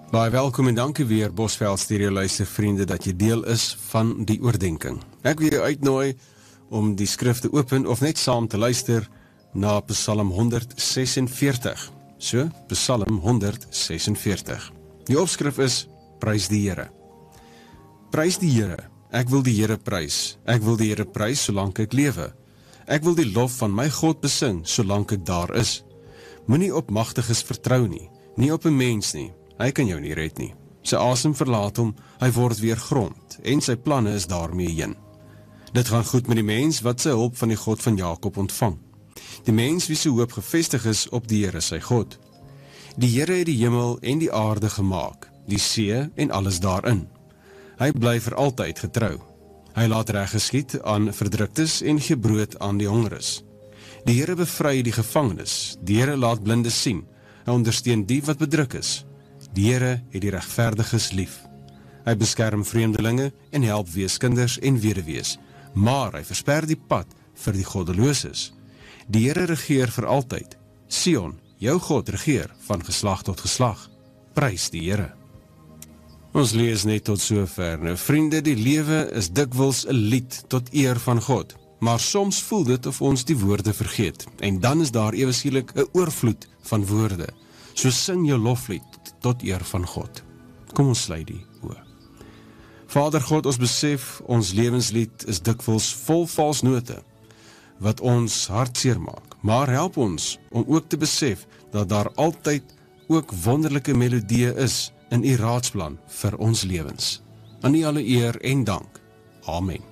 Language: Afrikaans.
Baie welkom en dankie weer Bosveld Stereo luistervriende dat jy deel is van die oordenking. Ek wil jou uitnooi om die skrif te open of net saam te luister na Psalm 146. So, Psalm 146. Die opskrif is, Prys die Here. Prys die Here, ek wil die Here prys. Ek wil die Here prys solank ek lewe. Ek wil die lof van my God besing solank ek daar is. Moenie op magtiges vertrou nie, nie op 'n mens nie. Hy kan jou nie red nie. Sy asem verlaat hom, hy word weer grond, en sy planne is daarmee heen. Dit gaan goed met die mens wat sy hulp van die God van Jakob ontvang. Die mens wie sy hoop gevestig is op die Here sy God. Die Here het die hemel en die aarde gemaak, die see en alles daarin. Hy bly vir altyd getrou. Hy laat reg geskied aan verdruktes en gee brood aan die hongeres. Die Here bevry die gevangenes, die Here laat blindes sien, hy ondersteun die wat bedruk is. Die Here het die regverdiges lief. Hy beskerm vreemdelinge en help weeskinders en weduwees, maar hy versper die pad vir die goddeloses. Die Here regeer vir altyd. Sion, jou God regeer van geslag tot geslag. Prys die Here. Ons lees net tot sover. Nou vriende, die lewe is dikwels 'n lied tot eer van God, maar soms voel dit of ons die woorde vergeet, en dan is daar ewe skielik 'n oorvloed van woorde. So sing jou loflied tot eer van God. Kom ons sluit die oë. Vader God, ons besef, ons lewenslied is dikwels vol vals note, wat ons hartseer maak, maar help ons om ook te besef, dat daar altyd ook wonderlike melodieë is, in U raadsplan vir ons lewens. Aan U alle eer en dank. Amen.